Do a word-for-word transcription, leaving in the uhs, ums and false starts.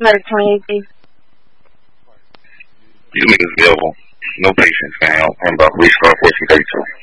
Medic twenty-eight. You niggas available. No patience, man. I'm about to restart fourteen thirty-two.